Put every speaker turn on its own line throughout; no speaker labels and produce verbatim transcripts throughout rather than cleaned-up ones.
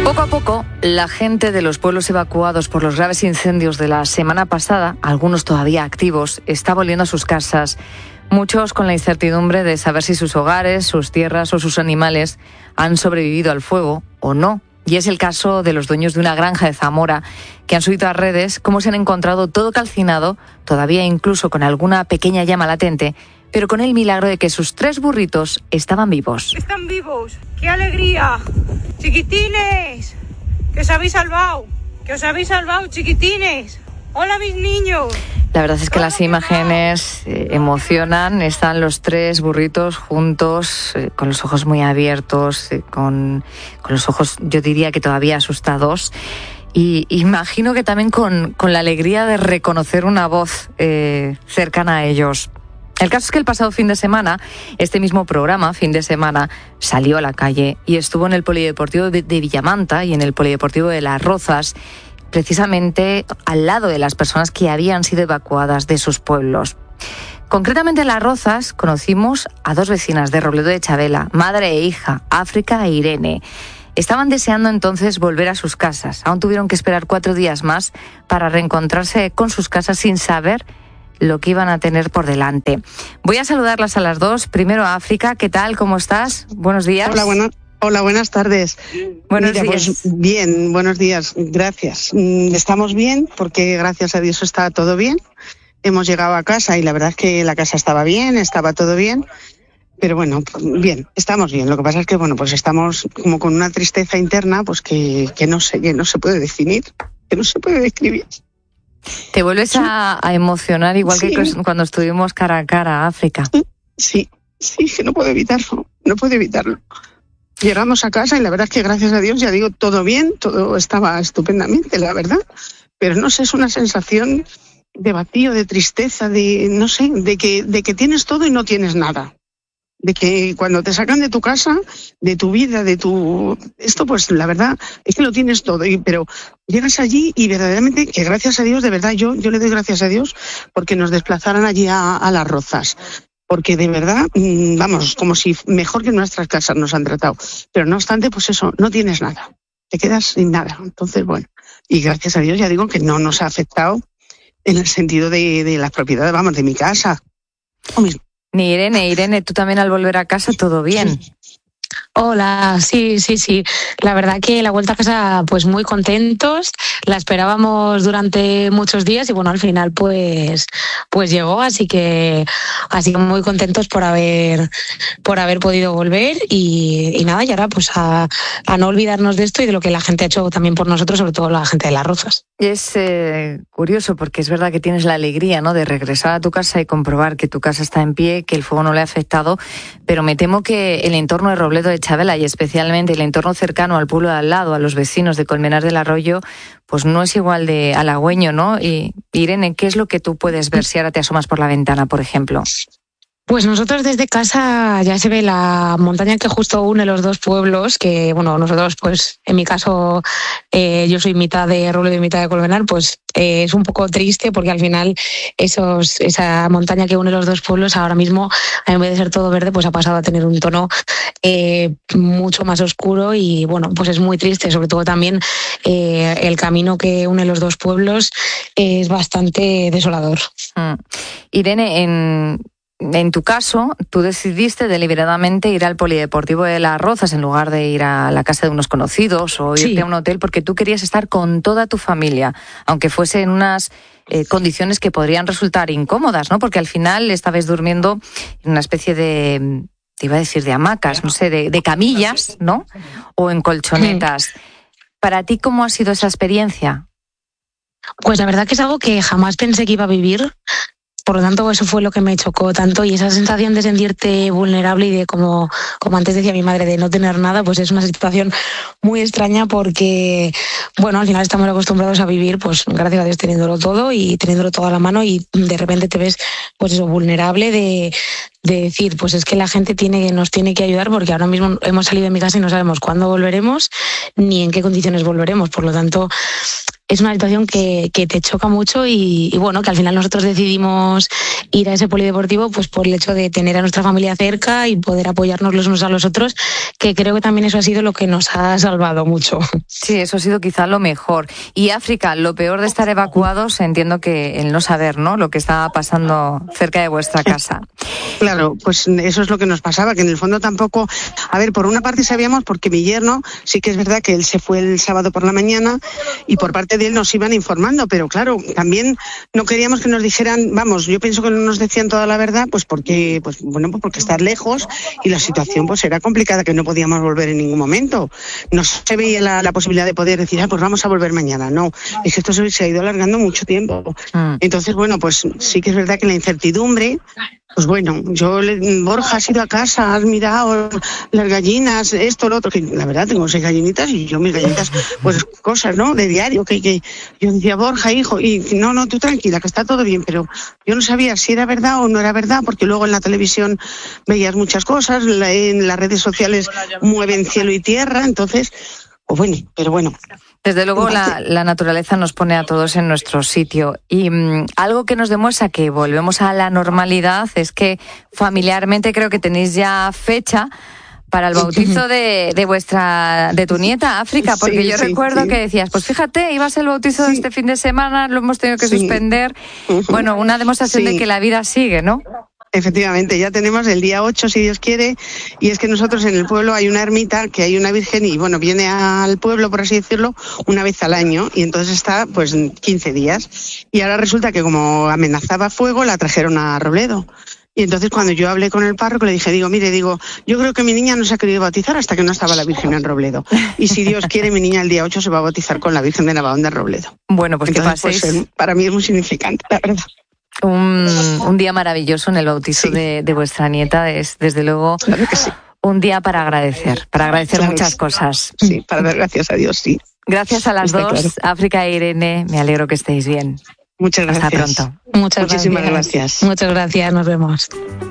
Poco a poco, la gente de los pueblos evacuados por los graves incendios de la semana pasada, algunos todavía activos, está volviendo a sus casas. Muchos con la incertidumbre de saber si sus hogares, sus tierras o sus animales han sobrevivido al fuego o no. Y es el caso de los dueños de una granja de Zamora, que han subido a redes cómo se han encontrado todo calcinado, todavía incluso con alguna pequeña llama latente, pero con el milagro de que sus tres burritos estaban vivos.
¡Están vivos! ¡Qué alegría! ¡Chiquitines! ¡Que os habéis salvado! ¡Que os habéis salvado, chiquitines! ¡Hola, mis niños!
La verdad es que las imágenes eh, emocionan. Están los tres burritos juntos, eh, con los ojos muy abiertos, eh, con, con los ojos, yo diría que todavía asustados. Y imagino que también con, con la alegría de reconocer una voz eh, cercana a ellos. El caso es que el pasado fin de semana, este mismo programa, Fin de Semana, salió a la calle y estuvo en el Polideportivo de Villamanta y en el Polideportivo de Las Rozas, precisamente al lado de las personas que habían sido evacuadas de sus pueblos. Concretamente en Las Rozas conocimos a dos vecinas de Robledo de Chavela, madre e hija, África e Irene. Estaban deseando entonces volver a sus casas. Aún tuvieron que esperar cuatro días más para reencontrarse con sus casas sin saber lo que iban a tener por delante. Voy a saludarlas a las dos. Primero a África, ¿qué tal? ¿Cómo estás? Buenos días.
Hola, bueno, hola buenas tardes.
Buenos
Mira,
días.
Pues bien, buenos días, gracias. Estamos bien porque gracias a Dios está todo bien. Hemos llegado a casa y la verdad es que la casa estaba bien, estaba todo bien. Pero bueno, bien, estamos bien. Lo que pasa es que bueno, pues estamos como con una tristeza interna, pues que, que no sé, que no se puede definir, que no se puede describir.
¿Te vuelves a, a emocionar igual
sí.
que cuando estuvimos cara a cara, África?
Sí, sí, que no puedo evitarlo, no puedo evitarlo. Llegamos a casa y la verdad es que gracias a Dios, ya digo, todo bien, todo estaba estupendamente, la verdad. Pero no sé, es una sensación de vacío, de tristeza, de no sé, de que, de que tienes todo y no tienes nada. De que cuando te sacan de tu casa, de tu vida, de tu... Esto pues la verdad es que lo tienes todo, y, pero llegas allí y verdaderamente, que gracias a Dios, de verdad yo, yo le doy gracias a Dios porque nos desplazaran allí a, a Las Rozas. Porque de verdad, vamos, como si mejor que en nuestras casas nos han tratado. Pero no obstante, pues eso, no tienes nada. Te quedas sin nada. Entonces, bueno, y gracias a Dios ya digo que no nos ha afectado en el sentido de, de las propiedades, vamos, de mi casa. Lo mismo.
Ni Irene, Irene, tú también al volver a casa, ¿todo bien?
Hola, sí, sí, sí. La verdad que la vuelta a casa, pues muy contentos. La esperábamos durante muchos días y bueno, al final pues, pues llegó, así que, así que muy contentos por haber, por haber podido volver y, y nada, y ahora pues a, a no olvidarnos de esto y de lo que la gente ha hecho también por nosotros, sobre todo la gente de Las Rozas.
Es eh, curioso porque es verdad que tienes la alegría, ¿no?, de regresar a tu casa y comprobar que tu casa está en pie, que el fuego no le ha afectado, pero me temo que el entorno de Robledo de Chavela y especialmente el entorno cercano al pueblo de al lado, a los vecinos de Colmenar del Arroyo, pues no es igual de halagüeño, ¿no? Y Irene, ¿qué es lo que tú puedes ver si ahora te asomas por la ventana, por ejemplo?
Pues nosotros desde casa ya se ve la montaña que justo une los dos pueblos, que bueno, nosotros pues en mi caso eh, yo soy mitad de Robledo y mitad de Colmenar, pues eh, es un poco triste porque al final esos, esa montaña que une los dos pueblos ahora mismo, en vez de ser todo verde, pues ha pasado a tener un tono eh, mucho más oscuro y bueno, pues es muy triste, sobre todo también eh, el camino que une los dos pueblos es bastante desolador.
Mm. Irene, en... En tu caso, tú decidiste deliberadamente ir al Polideportivo de Las Rozas en lugar de ir a la casa de unos conocidos o irte sí. a un hotel porque tú querías estar con toda tu familia, aunque fuese en unas eh, condiciones que podrían resultar incómodas, ¿no? Porque al final estabais durmiendo en una especie de, te iba a decir de hamacas, no sé, de, de camillas, ¿no? O en colchonetas. Para ti, ¿cómo ha sido esa experiencia?
Pues la verdad que es algo que jamás pensé que iba a vivir. Por lo tanto, eso fue lo que me chocó tanto y esa sensación de sentirte vulnerable y de, como, como antes decía mi madre, de no tener nada, pues es una situación muy extraña porque, bueno, al final estamos acostumbrados a vivir, pues gracias a Dios, teniéndolo todo y teniéndolo todo a la mano y de repente te ves, pues eso, vulnerable de, de decir, pues es que la gente tiene, nos tiene que ayudar porque ahora mismo hemos salido de mi casa y no sabemos cuándo volveremos ni en qué condiciones volveremos. Por lo tanto, es una situación que, que te choca mucho y, y bueno, que al final nosotros decidimos ir a ese polideportivo pues por el hecho de tener a nuestra familia cerca y poder apoyarnos los unos a los otros, que creo que también eso ha sido lo que nos ha salvado mucho.
Sí, eso ha sido quizá lo mejor. Y África, lo peor de estar evacuados, entiendo que el no saber, ¿no?, lo que estaba pasando cerca de vuestra casa.
Claro, pues eso es lo que nos pasaba, que en el fondo tampoco, a ver, por una parte sabíamos porque mi yerno, sí que es verdad que él se fue el sábado por la mañana y por parte de él nos iban informando, pero claro, también no queríamos que nos dijeran, vamos, yo pienso que no nos decían toda la verdad, pues porque, pues bueno, pues porque estar lejos y la situación pues era complicada, que no podíamos volver en ningún momento. No se veía la, la posibilidad de poder decir, ah, pues vamos a volver mañana. No, es que esto se, se ha ido alargando mucho tiempo. Mm. Entonces, bueno, pues sí que es verdad que la incertidumbre, pues bueno, yo, Borja, has ido a casa, has mirado las gallinas, esto, lo otro, que la verdad tengo seis gallinitas y yo mis gallinitas, pues cosas, ¿no?, de diario, que, que yo decía, Borja, hijo, y no, no, tú tranquila, que está todo bien, pero yo no sabía si era verdad o no era verdad, porque luego en la televisión veías muchas cosas, en las redes sociales mueven cielo y tierra, entonces, pues bueno, pero bueno.
Desde luego la, la naturaleza nos pone a todos en nuestro sitio y mmm, algo que nos demuestra que volvemos a la normalidad es que familiarmente creo que tenéis ya fecha para el bautizo de, de vuestra de tu nieta, África, porque sí, yo sí, recuerdo sí. que decías, pues fíjate, iba a ser el bautizo sí. de este fin de semana, lo hemos tenido que sí. suspender. Uh-huh. Bueno, una demostración sí. de que la vida sigue, ¿no?
Efectivamente, ya tenemos el día ocho, si Dios quiere, y es que nosotros en el pueblo hay una ermita, que hay una virgen, y bueno, viene al pueblo, por así decirlo, una vez al año, y entonces está pues quince días. Y ahora resulta que como amenazaba fuego, la trajeron a Robledo. Y entonces cuando yo hablé con el párroco le dije, digo, mire, digo, yo creo que mi niña no se ha querido bautizar hasta que no estaba la Virgen en Robledo. Y si Dios quiere, mi niña el día ocho se va a bautizar con la Virgen de Navahón de Robledo.
Bueno, pues entonces, que paséis.
Pues, para mí es muy significante, la verdad.
Un, un día maravilloso en el bautizo sí. de, de vuestra nieta, es desde luego
claro que sí.
un día para agradecer, para agradecer claro muchas sí. cosas.
Sí, para dar gracias a Dios, sí.
Gracias a las Está dos, claro. África e Irene, me alegro que estéis bien.
Muchas gracias.
Hasta pronto.
Muchas
Muchísimas gracias.
gracias. Muchas gracias, nos vemos.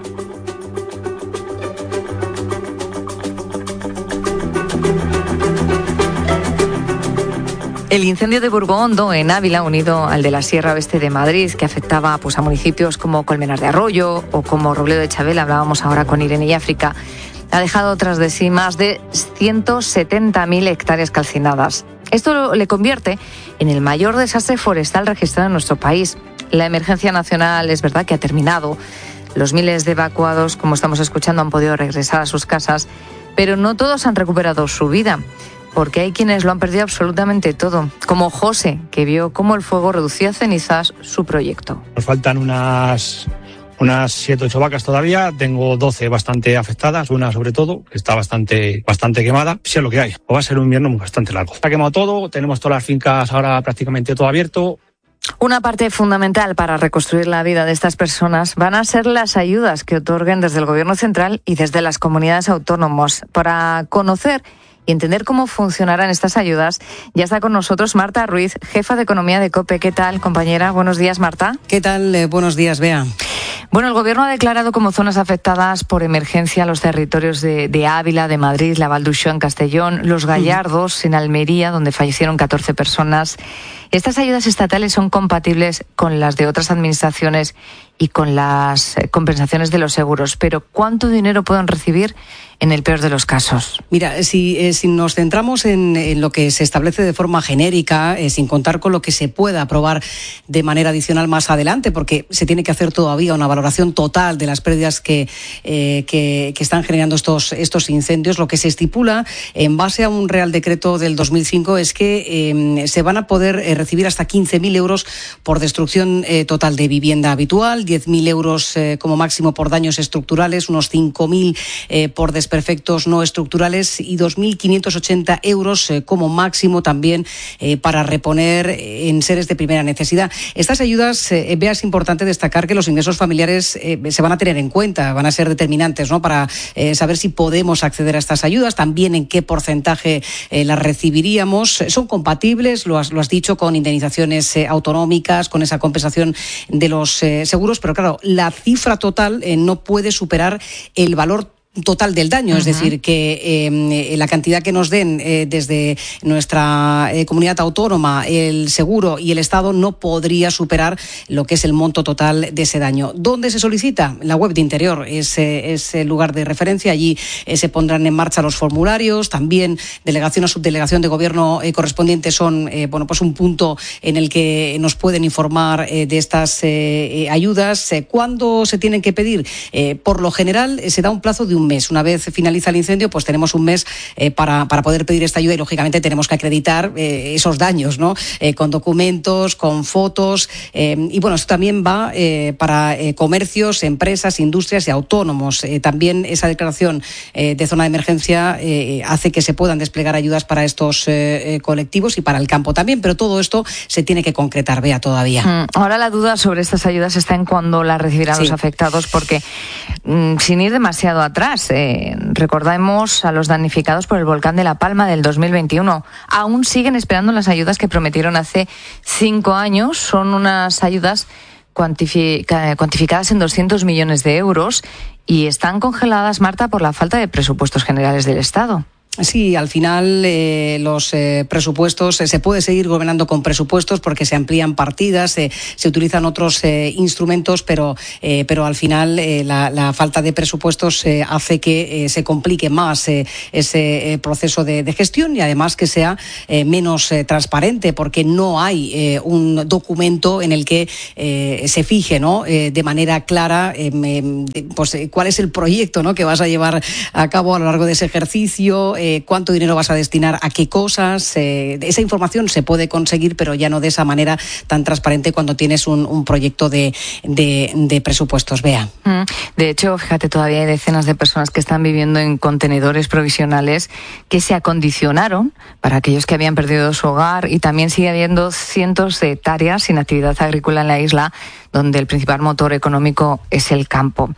El incendio de Burgondo, en Ávila, unido al de la Sierra Oeste de Madrid, que afectaba pues, a municipios como Colmenar de Arroyo o como Robledo de Chabela, hablábamos ahora con Irene y África, ha dejado tras de sí más de ciento setenta mil hectáreas calcinadas. Esto le convierte en el mayor desastre forestal registrado en nuestro país. La emergencia nacional es verdad que ha terminado. Los miles de evacuados, como estamos escuchando, han podido regresar a sus casas, pero no todos han recuperado su vida, porque hay quienes lo han perdido absolutamente todo, como José, que vio cómo el fuego reducía a cenizas su proyecto.
Nos faltan unas unas siete o ocho vacas todavía, tengo doce bastante afectadas, una sobre todo, que está bastante bastante quemada. Sí es lo que hay, o va a ser un invierno bastante largo. Está quemado todo, tenemos todas las fincas ahora prácticamente todo abierto.
Una parte fundamental para reconstruir la vida de estas personas van a ser las ayudas que otorguen desde el Gobierno central y desde las comunidades autónomas. Para conocer y entender cómo funcionarán estas ayudas, ya está con nosotros Marta Ruiz, jefa de Economía de COPE. ¿Qué tal, compañera? Buenos días, Marta.
¿Qué tal? Eh, buenos días, Bea.
Bueno, el Gobierno ha declarado como zonas afectadas por emergencia los territorios de, de Ávila, de Madrid, la Val d'Uixó en Castellón, Los Gallardos en Almería, donde fallecieron catorce personas. Estas ayudas estatales son compatibles con las de otras administraciones y con las compensaciones de los seguros. Pero ¿cuánto dinero pueden recibir en el peor de los casos?
Mira, si, eh, si nos centramos en, en lo que se establece de forma genérica, eh, sin contar con lo que se pueda aprobar de manera adicional más adelante, porque se tiene que hacer todavía una valoración total de las pérdidas que, eh, que, que están generando estos, estos incendios, lo que se estipula en base a un Real Decreto del dos mil cinco es que eh, se van a poder eh, recibir hasta quince mil euros por destrucción eh, total de vivienda habitual, diez mil euros eh, como máximo por daños estructurales, unos cinco mil eh, por desperfectos no estructurales y dos mil quinientos ochenta euros eh, como máximo también eh, para reponer enseres de primera necesidad. Estas ayudas, eh, Bea, es importante destacar que los ingresos familiares eh, se van a tener en cuenta, van a ser determinantes, ¿no?, para eh, saber si podemos acceder a estas ayudas, también en qué porcentaje eh, las recibiríamos. Son compatibles, lo has, lo has dicho, con indemnizaciones eh, autonómicas, con esa compensación de los eh, seguros, pero claro, la cifra total eh, no puede superar el valor total del daño, uh-huh. es decir, que eh, la cantidad que nos den eh, desde nuestra eh, comunidad autónoma, el seguro y el Estado no podría superar lo que es el monto total de ese daño. ¿Dónde se solicita? La web de Interior es, eh, es el lugar de referencia. Allí eh, se pondrán en marcha los formularios. También delegación o subdelegación de gobierno eh, correspondiente son eh, bueno, pues un punto en el que nos pueden informar eh, de estas eh, ayudas. Eh, ¿Cuándo se tienen que pedir? Eh, por lo general eh, se da un plazo de un mes. Una vez finaliza el incendio, pues tenemos un mes eh, para, para poder pedir esta ayuda y, lógicamente, tenemos que acreditar eh, esos daños, ¿no? Eh, con documentos, con fotos. Eh, y, bueno, esto también va eh, para eh, comercios, empresas, industrias y autónomos. Eh, también esa declaración eh, de zona de emergencia eh, hace que se puedan desplegar ayudas para estos eh, eh, colectivos y para el campo también, pero todo esto se tiene que concretar, Bea, todavía.
Mm, ahora la duda sobre estas ayudas está en cuándo las recibirán sí. los afectados, porque mm, sin ir demasiado atrás, eh, recordemos a los damnificados por el volcán de La Palma del dos mil veintiuno. Aún siguen esperando las ayudas que prometieron hace cinco años. Son unas ayudas cuantific- cuantificadas en doscientos millones de euros y están congeladas, Marta, por la falta de presupuestos generales del Estado.
Sí, al final eh, los eh, presupuestos, eh, se puede seguir gobernando con presupuestos porque se amplían partidas, eh, se utilizan otros eh, instrumentos, pero eh, pero al final eh, la, la falta de presupuestos eh, hace que eh, se complique más eh, ese eh, proceso de, de gestión y además que sea eh, menos eh, transparente, porque no hay eh, un documento en el que eh, se fije, ¿no? Eh, de manera clara eh, eh, pues, eh, cuál es el proyecto, ¿no? que vas a llevar a cabo a lo largo de ese ejercicio. Eh, cuánto dinero vas a destinar a qué cosas. Eh, esa información se puede conseguir, pero ya no de esa manera tan transparente cuando tienes un, un proyecto de, de, de presupuestos. Bea.
De hecho, fíjate, todavía hay decenas de personas que están viviendo en contenedores provisionales que se acondicionaron para aquellos que habían perdido su hogar, y también sigue habiendo cientos de hectáreas sin actividad agrícola en la isla, donde el principal motor económico es el campo.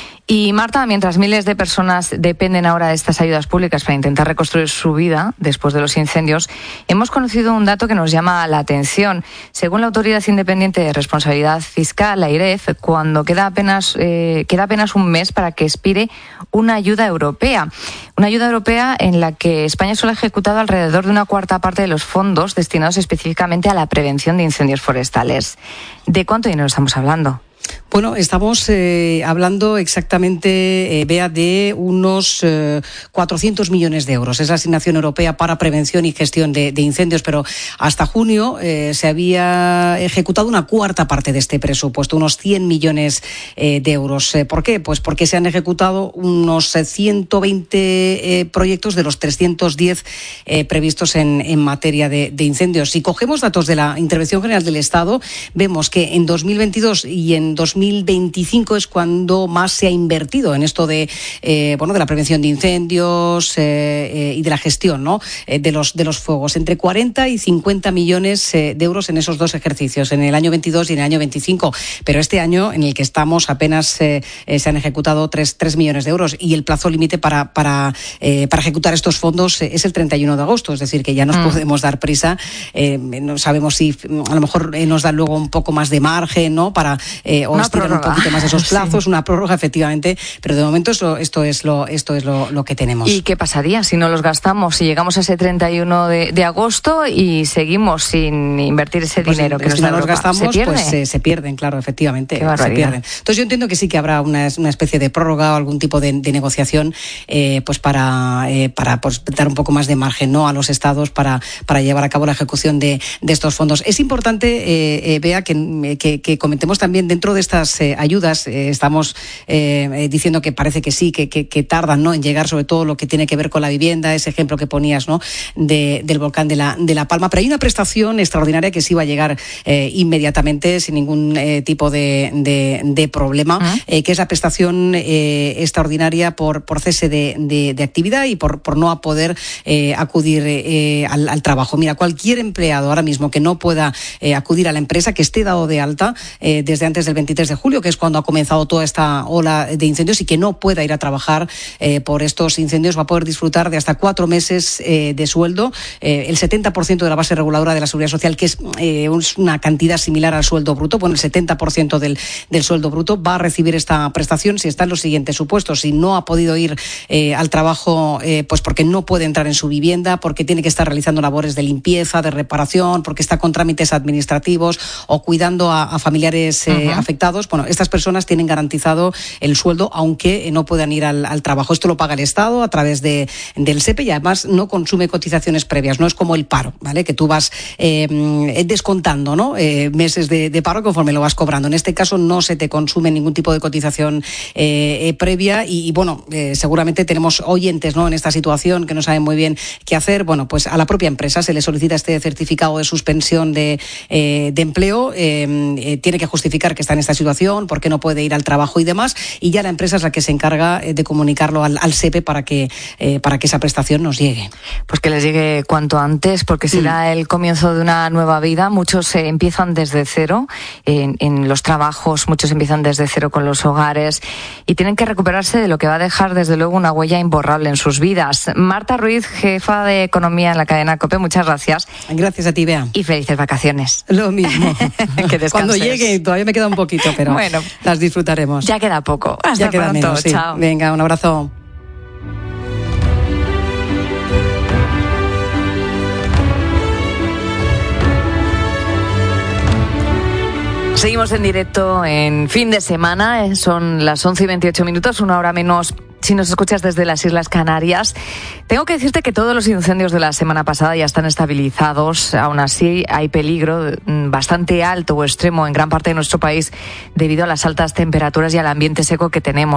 Y, Marta, mientras miles de personas dependen ahora de estas ayudas públicas para intentar reconstruir su vida después de los incendios, hemos conocido un dato que nos llama la atención. Según la Autoridad Independiente de Responsabilidad Fiscal, la AIREF, cuando queda apenas, eh, queda apenas un mes para que expire una ayuda europea. Una ayuda europea en la que España solo ha ejecutado alrededor de una cuarta parte de los fondos destinados específicamente a la prevención de incendios forestales. ¿De cuánto dinero estamos hablando?
Bueno, estamos eh, hablando exactamente, eh, Bea, de unos eh, cuatrocientos millones de euros. Es la asignación europea para prevención y gestión de, de incendios, pero hasta junio eh, se había ejecutado una cuarta parte de este presupuesto, unos cien millones eh, de euros. Eh, ¿Por qué? Pues porque se han ejecutado unos eh, ciento veinte eh, proyectos de los trescientos diez eh, previstos en, en materia de, de incendios. Si cogemos datos de la Intervención General del Estado, vemos que en dos mil veintidós y en dos mil veinticinco es cuando más se ha invertido en esto de eh, bueno de la prevención de incendios eh, eh, y de la gestión, ¿no? eh, de los de los fuegos, entre cuarenta y cincuenta millones eh, de euros en esos dos ejercicios, en el año veintidós y en el año veinticinco. Pero este año en el que estamos apenas eh, eh, se han ejecutado tres millones de euros, y el plazo límite para para eh, para ejecutar estos fondos eh, es el treinta y uno de agosto, es decir, que ya nos mm. podemos dar prisa. Eh, no sabemos si a lo mejor eh, nos dan luego un poco más de margen, ¿no? Para eh, o estirar un poquito más esos plazos, sí. Una prórroga, efectivamente, pero de momento esto, esto es lo esto es lo, lo que tenemos.
¿Y qué pasaría si no los gastamos, si llegamos a ese treinta y uno de, de agosto y seguimos sin invertir ese
pues
dinero que
si
nos
no los gastamos?
¿Se pierde?
Pues eh, se pierden, claro, efectivamente,
Qué barbaridad.
Se pierden. Entonces yo entiendo que sí que habrá una, una especie de prórroga o algún tipo de, de negociación eh, pues para eh, para pues, dar un poco más de margen, ¿no? a los estados para para llevar a cabo la ejecución de, de estos fondos. Es importante, eh, eh, Bea, que, que, que comentemos también dentro de estas eh, ayudas, eh, estamos eh, diciendo que parece que sí, que, que, que tardan, ¿no? en llegar, sobre todo lo que tiene que ver con la vivienda, ese ejemplo que ponías, ¿no? de, del volcán de la, de La Palma, pero hay una prestación extraordinaria que sí va a llegar eh, inmediatamente sin ningún eh, tipo de, de, de problema, ¿Ah? eh, que es la prestación eh, extraordinaria por, por cese de, de, de actividad y por, por no poder eh, acudir eh, al, al trabajo. Mira, cualquier empleado ahora mismo que no pueda eh, acudir a la empresa, que esté dado de alta eh, desde antes del veintitrés de julio, que es cuando ha comenzado toda esta ola de incendios, y que no pueda ir a trabajar eh, por estos incendios va a poder disfrutar de hasta cuatro meses eh, de sueldo, eh, el setenta por ciento de la base reguladora de la Seguridad Social, que es eh, una cantidad similar al sueldo bruto, bueno, el setenta por ciento del, del sueldo bruto va a recibir esta prestación si está en los siguientes supuestos: si no ha podido ir eh, al trabajo eh, pues porque no puede entrar en su vivienda, porque tiene que estar realizando labores de limpieza, de reparación, porque está con trámites administrativos o cuidando a, a familiares eh, uh-huh. afectados. Bueno, estas personas tienen garantizado el sueldo aunque no puedan ir al, al trabajo. Esto lo paga el Estado a través de, del S E P E, y además no consume cotizaciones previas. No es como el paro, ¿vale? Que tú vas eh, descontando, ¿no? Eh, meses de, de paro conforme lo vas cobrando. En este caso no se te consume ningún tipo de cotización eh, eh, previa y, y bueno, eh, seguramente tenemos oyentes, ¿no?, en esta situación que no saben muy bien qué hacer. Bueno, pues a la propia empresa se le solicita este certificado de suspensión de, eh, de empleo, eh, eh, tiene que justificar que está en esta situación, por qué no puede ir al trabajo y demás, y ya la empresa es la que se encarga de comunicarlo al, al S E P E para que, eh, para que esa prestación nos llegue.
Pues que les llegue cuanto antes, porque será mm. el comienzo de una nueva vida. Muchos eh, empiezan desde cero en, en los trabajos, muchos empiezan desde cero con los hogares y tienen que recuperarse de lo que va a dejar desde luego una huella imborrable en sus vidas. Marta Ruiz, jefa de Economía en la cadena COPE, muchas gracias.
Gracias a ti, Bea.
Y felices vacaciones.
Lo mismo.
Que descanses.
Cuando llegue, todavía me queda un poquito, pero bueno, las disfrutaremos.
Ya queda poco. Hasta
ya queda
pronto.
Menos, sí.
Chao.
Venga, un abrazo.
Seguimos en directo en fin de semana, son las once y veintiocho minutos, una hora menos si nos escuchas desde las Islas Canarias. Tengo que decirte que todos los incendios de la semana pasada ya están estabilizados, aún así hay peligro bastante alto o extremo en gran parte de nuestro país debido a las altas temperaturas y al ambiente seco que tenemos.